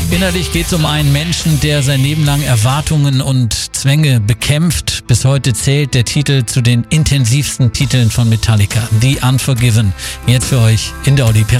Innerlich geht es um einen Menschen, der sein Leben lang Erwartungen und Zwänge bekämpft. Bis heute zählt der Titel zu den intensivsten Titeln von Metallica, The Unforgiven. Jetzt für euch in der Oli